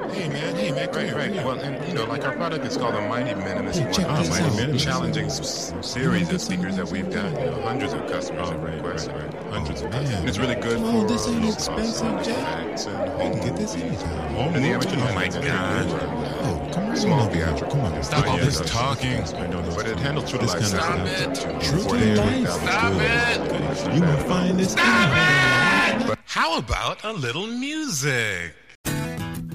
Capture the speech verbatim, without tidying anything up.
Hey man, hey man, come Right, here, right. come here. Well, and you know, like our product is called the Mighty Minimus. Hey, One check of this the out. most Check challenging this s- out. series You of speakers that we've got. You know, hundreds of customers have requested. Right, right. Hundreds of Man, customers. And it's really good come for on, this ain't low expensive, cost Jack. effects and You home can get this movies. anytime. Home And the movies. amateur Oh my has been God. good. Oh, come on. Small over here. theatrical. Come on. Stop Yeah, all yeah, this yeah. talking. I know those. But it handles true to This life kind of sound. stuff. to True to forty-three life. thousand Good. Good. You will find this. Stop it! How about a little music?